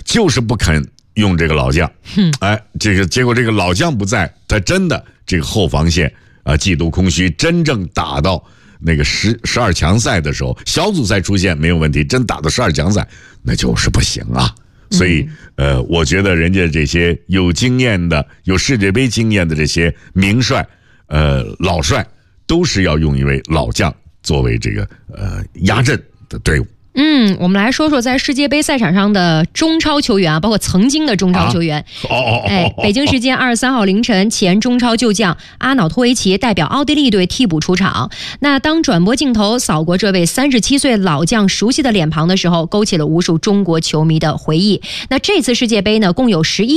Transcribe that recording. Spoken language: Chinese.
就是不肯用这个老将。结果这个老将不在，他真的这个后防线极度空虚，真正打到那个12强赛的时候，小组赛出现没有问题，真打到12强赛那就是不行啊。所以我觉得人家这些有经验的、有世界杯经验的这些名帅老帅，都是要用一位老将作为这个压阵的队伍。 我们来说说在世界杯赛场上的中超球员包括曾经的中超球员。北京时间23号凌晨，前中超旧将阿瑙托维奇代表奥地利队替补出场。那当转播镜头扫过这位37岁老将熟悉的脸庞的时候，勾起了无数中国球迷的回忆。那这次世界杯呢，共有11